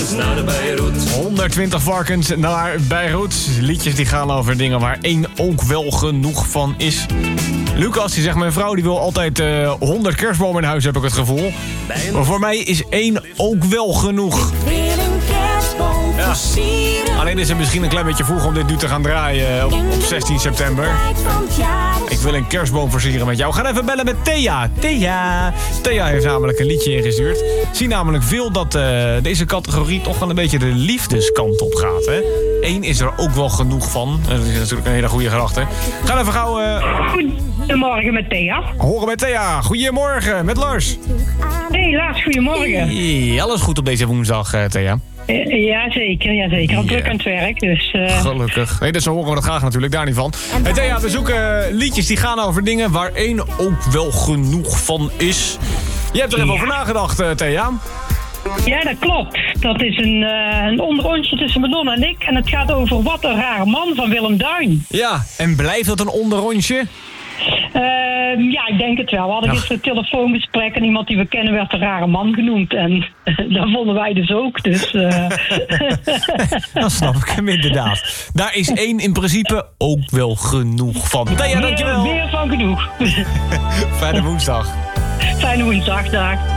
varkens naar Beirut. 120 varkens naar Beirut. Liedjes die gaan over dingen waar één ook wel genoeg van is. Lucas, die zegt, mijn vrouw die wil altijd 100 kerstbomen in huis, heb ik het gevoel. Maar voor mij is 1 ook wel genoeg. Ja. Alleen is het misschien een klein beetje vroeg om dit nu te gaan draaien op 16 september. Ik wil een kerstboom versieren met jou. We gaan even bellen met Thea. Thea heeft namelijk een liedje ingestuurd. Zie namelijk veel dat deze categorie toch wel een beetje de liefdeskant op gaat. Hè? 1 is er ook wel genoeg van. Dat is natuurlijk een hele goede gedachte. We gaan even gauw... Goedemorgen met Thea. Horen met Thea. Goedemorgen met Lars. Hey Lars, goedemorgen. Hey, alles goed op deze woensdag, Thea? Jazeker. Al druk aan het werk, dus... Gelukkig. Nee, dus zo horen we dat graag natuurlijk, daar niet van. Hey Thea, we zoeken liedjes die gaan over dingen waar 1 ook wel genoeg van is. Je hebt er even over nagedacht, Thea. Ja, dat klopt. Dat is een onderrondje tussen Madonna en ik. En het gaat over Wat een rare man van Willem Duin. Ja, en blijft dat een onderrondje? Ja, ik denk het wel. We hadden gisteren een telefoongesprek en iemand die we kennen werd een rare man genoemd. En dat vonden wij dus ook. Dus, Dan snap ik hem inderdaad. Daar is 1 in principe ook wel genoeg van. Thea, dankjewel. Meer van genoeg. Fijne woensdag. Fijne woensdag, dag.